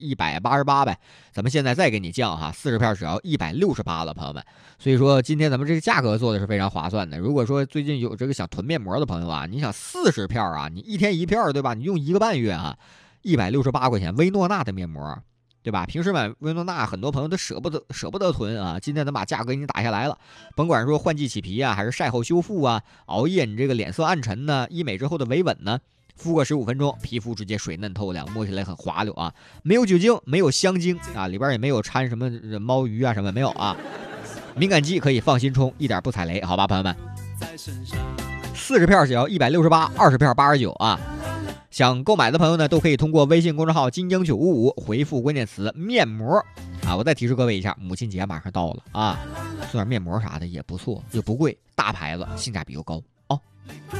188呗，咱们现在再给你降哈，40片只要168了，朋友们。所以说今天咱们这个价格做的是非常划算的。如果说最近有这个想囤面膜的朋友啊，你想40片啊，你一天1片对吧？你用1个半月啊，168块钱，薇诺娜的面膜。对吧？平时买薇诺娜，很多朋友都舍不得囤啊。今天咱把价格给你打下来了，甭管说换季起皮啊，还是晒后修复啊，熬夜你这个脸色暗沉呢，医美之后的维稳呢，敷个15分钟，皮肤直接水嫩透亮，摸起来很滑溜啊。没有酒精，没有香精啊，里边也没有掺什么猫鱼啊什么没有啊。敏感肌可以放心冲，一点不踩雷，好吧，朋友们。40片只要168，20片89啊。想购买的朋友呢，都可以通过微信公众号金鹰955回复关键词面膜啊。我再提示各位一下，母亲节马上到了啊，送点面膜啥的也不错，又不贵，大牌子，性价比又高哦。